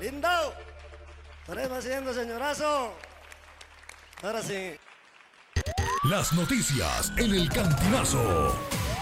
Lindo. Estaremos haciendo, señorazo. Ahora sí. Las noticias en el Cantinazo.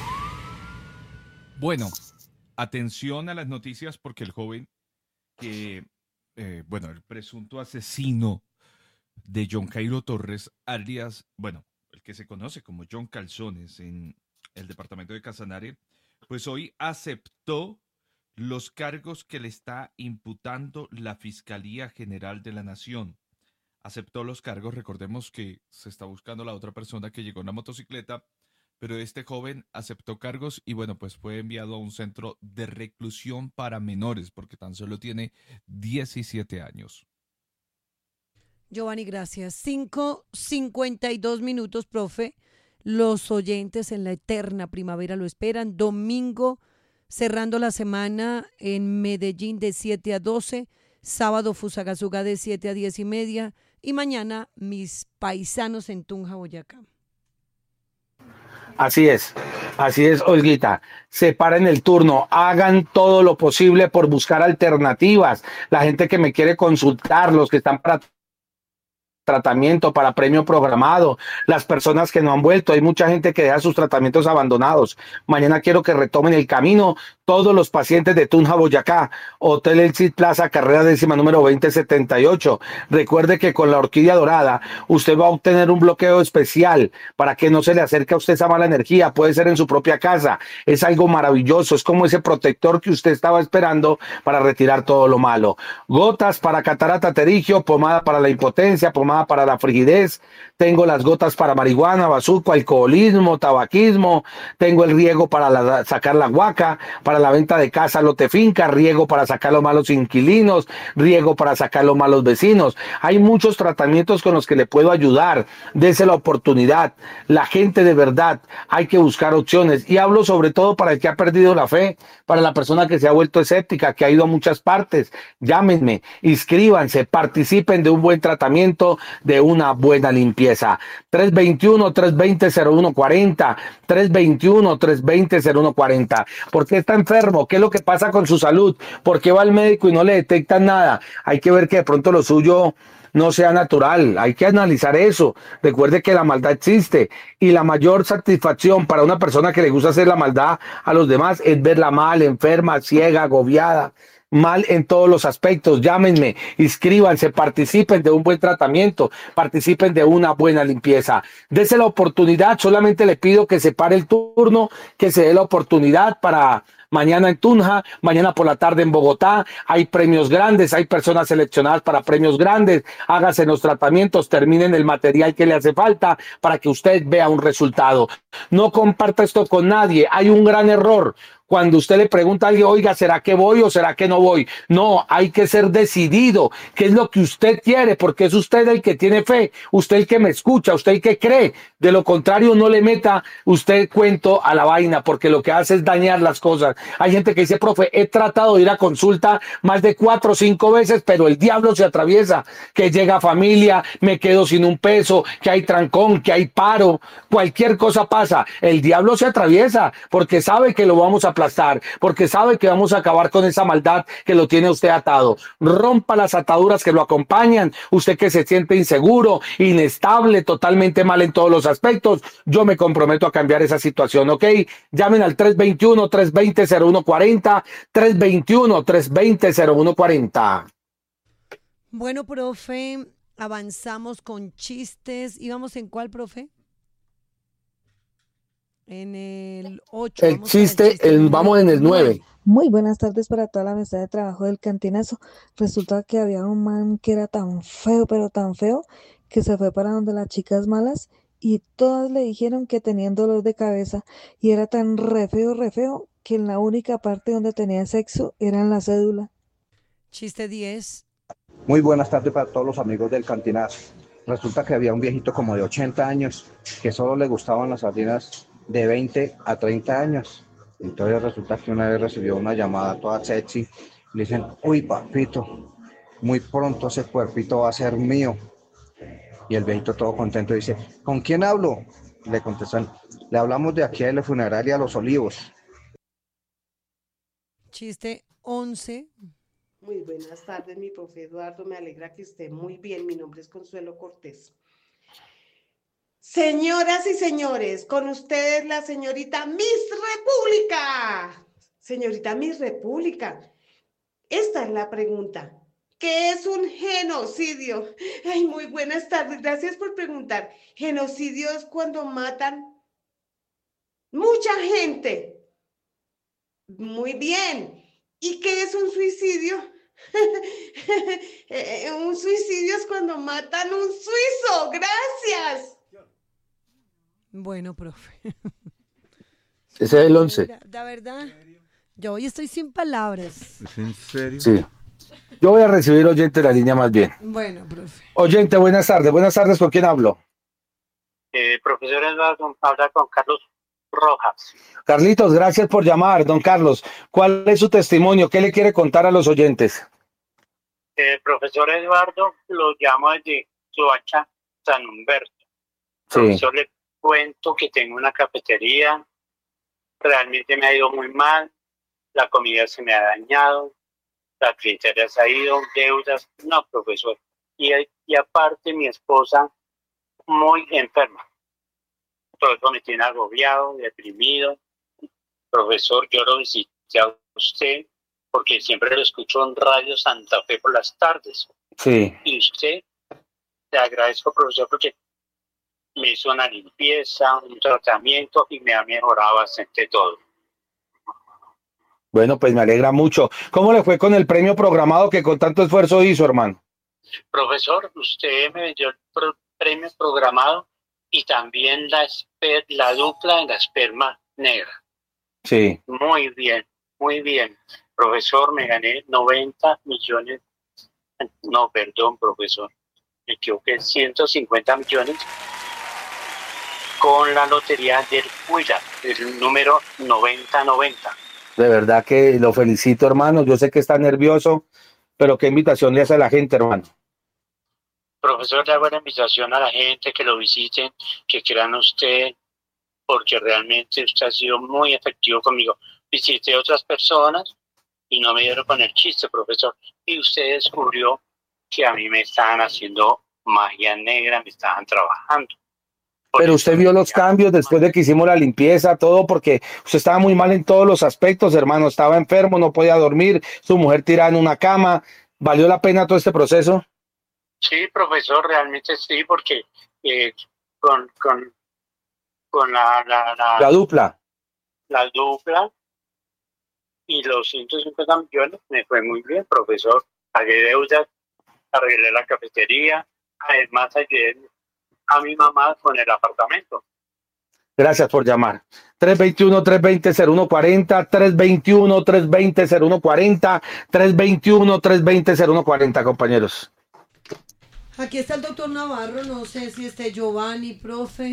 Bueno, atención a las noticias porque el joven que, el presunto asesino de John Cairo Torres, alias, el que se conoce como John Calzones en el departamento de Casanare, pues hoy aceptó los cargos que le está imputando la Fiscalía General de la Nación. Aceptó los cargos, recordemos que se está buscando la otra persona que llegó en la motocicleta, pero este joven aceptó cargos y pues fue enviado a un centro de reclusión para menores porque tan solo tiene 17 años. Giovanni, gracias. 5:52, profe. Los oyentes en la eterna primavera lo esperan. Domingo, cerrando la semana en Medellín de 7 a 12. Sábado, Fusagasugá de 7 a 10:30. Y mañana, mis paisanos en Tunja, Boyacá. Así es, Olguita. Separen el turno, hagan todo lo posible por buscar alternativas. La gente que me quiere consultar, los que están para tratamiento, para premio programado, las personas que no han vuelto, hay mucha gente que deja sus tratamientos abandonados. Mañana quiero que retomen el camino todos los pacientes de Tunja, Boyacá, Hotel El Cid Plaza, carrera décima número 2078. Recuerde que con la orquídea dorada usted va a obtener un bloqueo especial para que no se le acerque a usted esa mala energía, puede ser en su propia casa, es algo maravilloso, es como ese protector que usted estaba esperando para retirar todo lo malo. Gotas para catarata pterigio, pomada para la impotencia, pomada para la frigidez, tengo las gotas para marihuana, bazuco, alcoholismo, tabaquismo, tengo el riego para sacar la guaca, para la venta de casa, lote finca, riego para sacar los malos inquilinos, riego para sacar los malos vecinos. Hay muchos tratamientos con los que le puedo ayudar, dese la oportunidad. La gente de verdad, hay que buscar opciones y hablo sobre todo para el que ha perdido la fe, para la persona que se ha vuelto escéptica, que ha ido a muchas partes. Llámenme, inscríbanse, participen de un buen tratamiento, de una buena limpieza. 321-320-0140, 321-320-0140. ¿Por qué está enfermo? ¿Qué es lo que pasa con su salud? ¿Por qué va al médico y no le detectan nada? Hay que ver que de pronto lo suyo no sea natural, hay que analizar eso. Recuerde que la maldad existe y la mayor satisfacción para una persona que le gusta hacer la maldad a los demás es verla mal, enferma, ciega, agobiada, mal en todos los aspectos. Llámenme, inscríbanse, participen de un buen tratamiento, participen de una buena limpieza. Dese la oportunidad, solamente le pido que se pare el turno, que se dé la oportunidad para mañana en Tunja, mañana por la tarde en Bogotá. Hay premios grandes, hay personas seleccionadas para premios grandes. Hágase los tratamientos, terminen el material que le hace falta para que usted vea un resultado. No comparta esto con nadie, hay un gran error. Cuando usted le pregunta a alguien, oiga, ¿será que voy o será que no voy? No, hay que ser decidido. ¿Qué es lo que usted quiere? Porque es usted el que tiene fe, usted el que me escucha, usted el que cree. De lo contrario, no le meta usted cuento a la vaina, porque lo que hace es dañar las cosas. Hay gente que dice, profe, he tratado de ir a consulta más de 4 o 5 veces, pero el diablo se atraviesa. Que llega familia, me quedo sin un peso, que hay trancón, que hay paro, cualquier cosa pasa. El diablo se atraviesa porque sabe que lo vamos a aplastar, porque sabe que vamos a acabar con esa maldad que lo tiene usted atado. Rompa las ataduras que lo acompañan. Usted que se siente inseguro, inestable, totalmente mal en todos los aspectos, yo me comprometo a cambiar esa situación, ¿ok? Llamen al 321-320-0140, 321-320-0140. Bueno, profe, avanzamos con chistes. ¿Íbamos en cuál, profe? En el 8. El chiste, vamos en el 9. Muy buenas tardes para toda la mesa de trabajo del Cantinazo. Resulta que había un man que era tan feo, pero tan feo, que se fue para donde las chicas malas y todas le dijeron que tenían dolor de cabeza y era tan re feo, que en la única parte donde tenía sexo era en la cédula. Chiste 10. Muy buenas tardes para todos los amigos del Cantinazo. Resulta que había un viejito como de 80 años que solo le gustaban las sardinas de 20 a 30 años. Entonces resulta que una vez recibió una llamada toda sexy. Le dicen, uy, papito, muy pronto ese cuerpito va a ser mío. Y el viejito todo contento dice, ¿con quién hablo? Le contestan, le hablamos de aquí de la funeraria Los Olivos. Chiste 11. Muy buenas tardes, mi profe Eduardo. Me alegra que esté muy bien. Mi nombre es Consuelo Cortés. Señoras y señores, con ustedes la señorita Miss República. Señorita Miss República, esta es la pregunta. ¿Qué es un genocidio? Ay, muy buenas tardes. Gracias por preguntar. Genocidio es cuando matan mucha gente. Muy bien. ¿Y qué es un suicidio? Un suicidio es cuando matan un suizo. Gracias. Bueno, profe. Ese es el 11. La verdad, yo hoy estoy sin palabras. ¿Es en serio? Sí. Yo voy a recibir oyente de la línea más bien. Bueno, profe. Oyente, buenas tardes. Buenas tardes, ¿con quién hablo? Profesor Eduardo, habla con Carlos Rojas. Carlitos, gracias por llamar. Don Carlos, ¿cuál es su testimonio? ¿Qué le quiere contar a los oyentes? Profesor Eduardo, lo llamo desde Soacha, San Humberto. Sí. Profesor, le cuento que tengo una cafetería. Realmente me ha ido muy mal. La comida se me ha dañado. La clientela se ha ido. Deudas. No, profesor. Y aparte, mi esposa muy enferma. Todo eso me tiene agobiado, deprimido. Profesor, yo lo visité a usted porque siempre lo escucho en Radio Santa Fe por las tardes. Sí. Y usted, le agradezco, profesor, porque me hizo una limpieza, un tratamiento y me ha mejorado bastante todo. Bueno, pues me alegra mucho. ¿Cómo le fue con el premio programado que con tanto esfuerzo hizo, hermano? Profesor, usted me dio el premio programado y también la dupla de la esperma negra. Sí. Muy bien, muy bien. Profesor, me gané 90 millones. No, perdón, profesor. Me equivoqué, 150 millones con la lotería del Huila, el número 9090. De verdad que lo felicito, hermano. Yo sé que está nervioso, pero qué invitación le hace a la gente, hermano. Profesor, le hago la invitación a la gente que lo visiten, que crean usted, porque realmente usted ha sido muy efectivo conmigo. Visité a otras personas y no me dieron con el chiste, profesor. Y usted descubrió que a mí me estaban haciendo magia negra, me estaban trabajando. Pero usted vio los cambios después de que hicimos la limpieza, todo, porque usted estaba muy mal en todos los aspectos, hermano. Estaba enfermo, no podía dormir, su mujer tirada en una cama. ¿Valió la pena todo este proceso? Sí, profesor, realmente sí, porque con la dupla. La dupla y los 150 millones me fue muy bien, profesor. Pagué deudas, arreglé la cafetería, además ayudé a mi mamá con el apartamento. Gracias por llamar. 321-320-0140, 321-320-0140, 321-320-0140, compañeros. Aquí está el doctor Navarro, no sé si esté Giovanni, profe.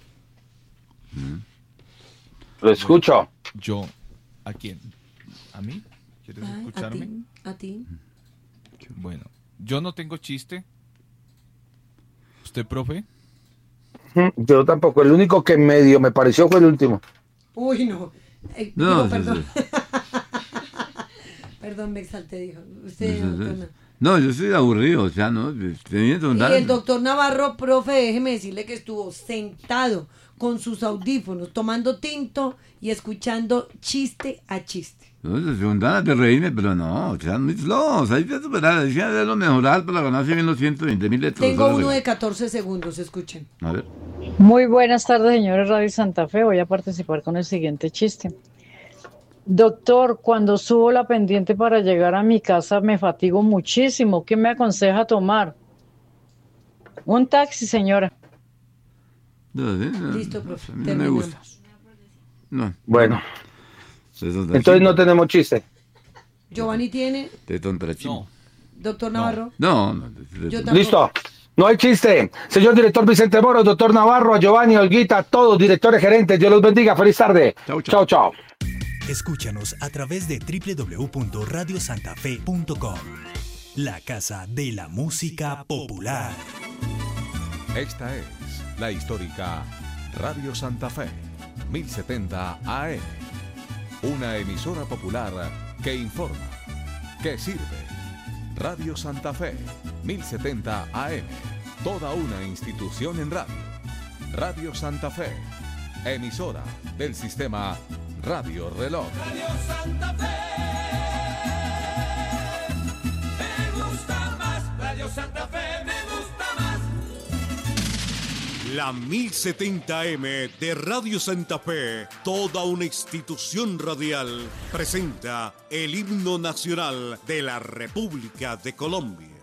Lo escucho. Yo, ¿a quién? ¿A mí? ¿Quieres escucharme? A ti. Bueno, yo no tengo chiste. ¿Usted, profe? Yo tampoco. El único que medio me pareció fue el último. Uy, no. No, perdón. sí. Perdón, me exalté, dijo. Usted, doctor, no, yo estoy aburrido, o sea, ¿no? Y el doctor Navarro, profe, déjeme decirle que estuvo sentado con sus audífonos, tomando tinto y escuchando chiste a chiste. No, son ganas de reírme, pero no, o sea, muy slow, hay que superar, hay que hacerlo mejorar para ganarse bien los 120.000 litros. Tengo uno de 14 segundos, escuchen. A ver. Muy buenas tardes, señores Radio Santa Fe. Voy a participar con el siguiente chiste. Doctor, cuando subo la pendiente para llegar a mi casa me fatigo muchísimo. ¿Qué me aconseja tomar? Un taxi, señora. Listo, profe. A mí no me gusta. No. Bueno. Entonces no tenemos chiste. Giovanni tiene. De tontrachín. No. Doctor Navarro. No. Listo. No hay chiste. Señor director Vicente Moro, doctor Navarro, a Giovanni, Olguita, todos directores gerentes. Dios los bendiga. Feliz tarde. Chao, chao. Escúchanos a través de www.radiosantafe.com. La casa de la música popular. Esta es la histórica Radio Santa Fe, 1070 AM. Una emisora popular que informa, que sirve. Radio Santa Fe, 1070 AM. Toda una institución en radio. Radio Santa Fe, emisora del sistema Radio Reloj. Radio Santa Fe, me gusta más. Radio Santa Fe, me gusta más. La 1070M de Radio Santa Fe, toda una institución radial, presenta el himno nacional de la República de Colombia.